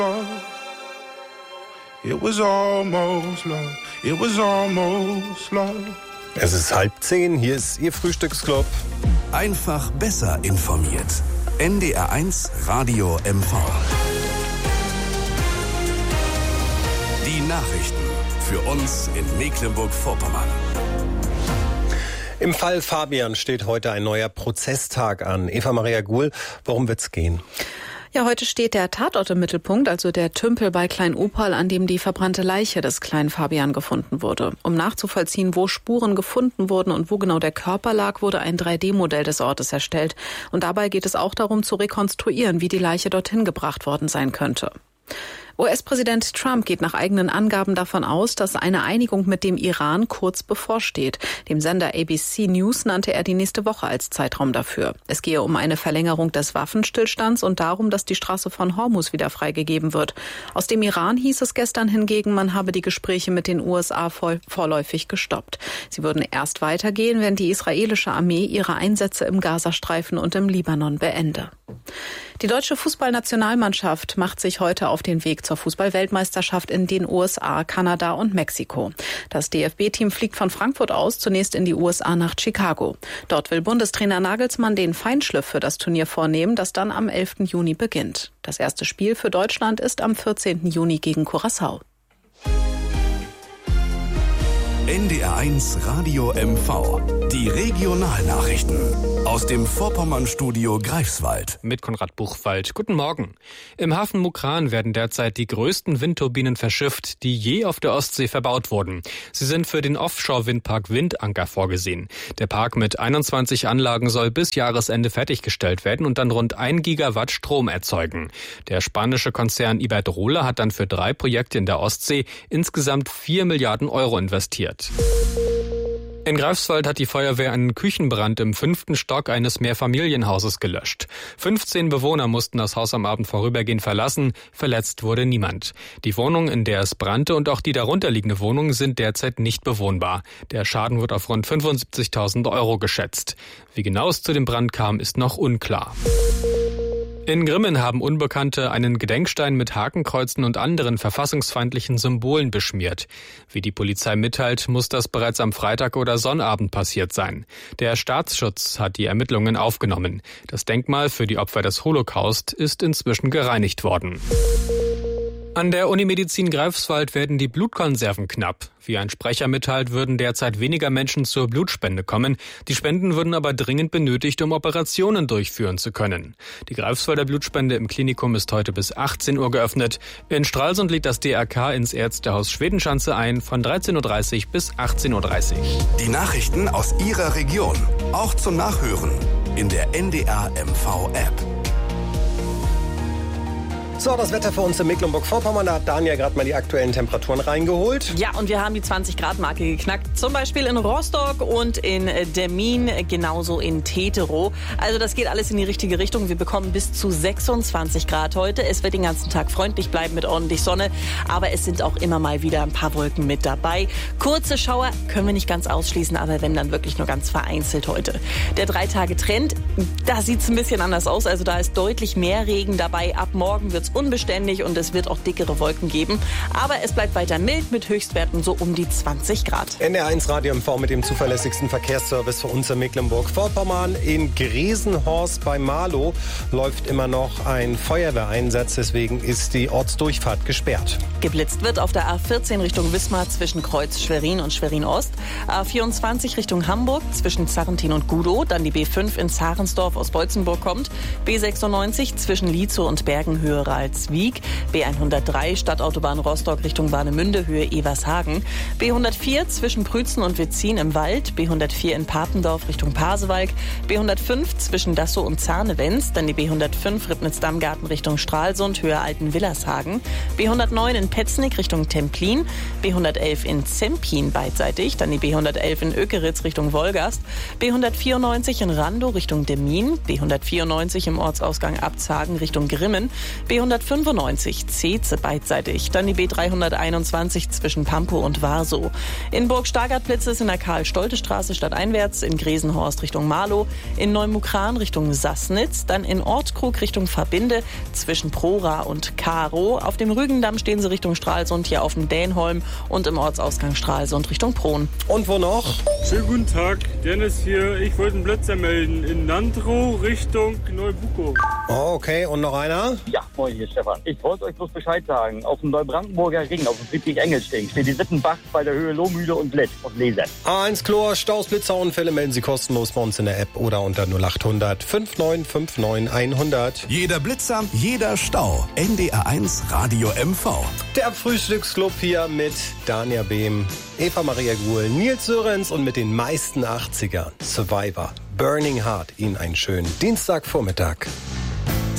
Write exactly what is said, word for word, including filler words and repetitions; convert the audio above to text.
It was almost love. It was almost love. Es ist halb zehn, hier ist Ihr Frühstücksclub. Einfach besser informiert. N D R eins Radio M V. Die Nachrichten für uns in Mecklenburg-Vorpommern. Im Fall Fabian steht heute ein neuer Prozesstag an. Eva Maria Guhl, worum wird's gehen? Ja, heute steht der Tatort im Mittelpunkt, also der Tümpel bei Klein-Operl, an dem die verbrannte Leiche des kleinen Fabian gefunden wurde. Um nachzuvollziehen, wo Spuren gefunden wurden und wo genau der Körper lag, wurde ein drei D Modell des Ortes erstellt. Und dabei geht es auch darum zu rekonstruieren, wie die Leiche dorthin gebracht worden sein könnte. U S-Präsident Trump geht nach eigenen Angaben davon aus, dass eine Einigung mit dem Iran kurz bevorsteht. Dem Sender A B C News nannte er die nächste Woche als Zeitraum dafür. Es gehe um eine Verlängerung des Waffenstillstands und darum, dass die Straße von Hormuz wieder freigegeben wird. Aus dem Iran hieß es gestern hingegen, man habe die Gespräche mit den U S A vorläufig gestoppt. Sie würden erst weitergehen, wenn die israelische Armee ihre Einsätze im Gazastreifen und im Libanon beende. Die deutsche Fußballnationalmannschaft macht sich heute auf den Weg zur Fußball-Weltmeisterschaft in den U S A, Kanada und Mexiko. Das D F B-Team fliegt von Frankfurt aus zunächst in die U S A nach Chicago. Dort will Bundestrainer Nagelsmann den Feinschliff für das Turnier vornehmen, das dann am elften Juni beginnt. Das erste Spiel für Deutschland ist am vierzehnten Juni gegen Curaçao. N D R eins Radio M V. Die Regionalnachrichten aus dem Vorpommern-Studio Greifswald. Mit Konrad Buchwald. Guten Morgen. Im Hafen Mukran werden derzeit die größten Windturbinen verschifft, die je auf der Ostsee verbaut wurden. Sie sind für den Offshore-Windpark Windanker vorgesehen. Der Park mit einundzwanzig Anlagen soll bis Jahresende fertiggestellt werden und dann rund ein Gigawatt Strom erzeugen. Der spanische Konzern Iberdrola hat dann für drei Projekte in der Ostsee insgesamt vier Milliarden Euro investiert. In Greifswald hat die Feuerwehr einen Küchenbrand im fünften Stock eines Mehrfamilienhauses gelöscht. fünfzehn Bewohner mussten das Haus am Abend vorübergehend verlassen. Verletzt wurde niemand. Die Wohnung, in der es brannte, und auch die darunterliegende Wohnung sind derzeit nicht bewohnbar. Der Schaden wird auf rund fünfundsiebzigtausend Euro geschätzt. Wie genau es zu dem Brand kam, ist noch unklar. In Grimmen haben Unbekannte einen Gedenkstein mit Hakenkreuzen und anderen verfassungsfeindlichen Symbolen beschmiert. Wie die Polizei mitteilt, muss das bereits am Freitag oder Sonnabend passiert sein. Der Staatsschutz hat die Ermittlungen aufgenommen. Das Denkmal für die Opfer des Holocaust ist inzwischen gereinigt worden. An der Unimedizin Greifswald werden die Blutkonserven knapp. Wie ein Sprecher mitteilt, würden derzeit weniger Menschen zur Blutspende kommen. Die Spenden würden aber dringend benötigt, um Operationen durchführen zu können. Die Greifswalder Blutspende im Klinikum ist heute bis achtzehn Uhr geöffnet. In Stralsund lädt das D R K ins Ärztehaus Schwedenschanze ein von dreizehn Uhr dreißig bis achtzehn Uhr dreißig. Die Nachrichten aus Ihrer Region, auch zum Nachhören in der N D R M V App. So, das Wetter für uns in Mecklenburg-Vorpommern. Da hat Daniel gerade mal die aktuellen Temperaturen reingeholt. Ja, und wir haben die zwanzig Grad Marke geknackt. Zum Beispiel in Rostock und in Demmin, genauso in Teterow. Also das geht alles in die richtige Richtung. Wir bekommen bis zu sechsundzwanzig Grad heute. Es wird den ganzen Tag freundlich bleiben mit ordentlich Sonne. Aber es sind auch immer mal wieder ein paar Wolken mit dabei. Kurze Schauer können wir nicht ganz ausschließen, aber wenn, dann wirklich nur ganz vereinzelt heute. Der Drei-Tage-Trend, da sieht es ein bisschen anders aus. Also da ist deutlich mehr Regen dabei. Ab morgen wird es unbeständig und es wird auch dickere Wolken geben. Aber es bleibt weiter mild mit Höchstwerten so um die zwanzig Grad. N D R eins Radio M V mit dem zuverlässigsten Verkehrsservice für uns in Mecklenburg-Vorpommern. In Gresenhorst bei Marlow läuft immer noch ein Feuerwehreinsatz. Deswegen ist die Ortsdurchfahrt gesperrt. Geblitzt wird auf der A vierzehn Richtung Wismar zwischen Kreuz Schwerin und Schwerin-Ost. A vierundzwanzig Richtung Hamburg zwischen Zarrentin und Gudow. Dann die B fünf in Zarensdorf aus Beutzenburg kommt. B sechsundneunzig zwischen Lietzow und Bergen Höhe Ralswiek. B hundertdrei Stadtautobahn Rostock Richtung Warnemünde Höhe Evershagen. B hundertvier zwischen Prützen und Wetzin im Wald. B hundertvier in Papendorf Richtung Pasewalk. B hundertfünf zwischen Dassow und Zarnewenz. Dann die B hundertfünf Ribnitz-Dammgarten Richtung Stralsund Höhe Alten-Willershagen. B hundertneun in Petznig Richtung Templin. B hundertelf in Zempin beidseitig. Dann die B hundertelf in Ökeritz Richtung Wolgast. B hundertvierundneunzig in Randow Richtung Demmin. B hundertvierundneunzig im Ortsausgang Abzagen Richtung Grimmen. B vierhundertfünfundneunzig Zeetze beidseitig. Dann die B dreihunderteinundzwanzig zwischen Pampow und Warsow. In Burg Stargard Blitz ist in der Karl-Stolte-Straße stadteinwärts, in Gresenhorst Richtung Marlow, in Neumukran Richtung Sassnitz, dann in Ortkrug Richtung Verbinde zwischen Prora und Karo. Auf dem Rügendamm stehen sie Richtung Stralsund, hier auf dem Dänholm und im Ortsausgang Stralsund Richtung Prohn. Und wo noch? Schönen guten Tag, Dennis hier. Ich wollte einen Blitzer melden in Nandrow Richtung Neubukow. Oh, okay, und noch einer? Ja, moin, hier Stefan. Ich wollte euch bloß Bescheid sagen. Auf dem Neubrandenburger Ring, auf dem Friedrich-Engels-Ding, steht die Sittenbach bei der Höhe Lohmühle und Blitz und Lesen. A eins Chlor, Staus, Blitzerunfälle melden Sie kostenlos bei uns in der App oder unter null acht hundert fünfundneunzig neunundfünfzig hundert. Jeder Blitzer, jeder Stau. N D R eins Radio M V. Der Frühstücksclub hier mit Dania Behm, Eva Maria Gruhl, Nils Sörenz und mit den meisten achtzigern. Survivor, Burning Heart. Ihnen einen schönen Dienstagvormittag.